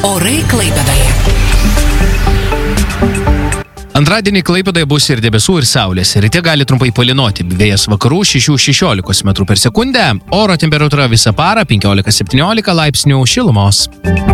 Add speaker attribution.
Speaker 1: Orai Klaipėdoje.
Speaker 2: Antradienį Klaipėdoje bus ir debesų, ir saulės. Ryte gali trumpai palynoti. Vėjas vakarų 6-16 m per sekundę. Oro temperatūra visą parą 15-17 laipsnių šilumos.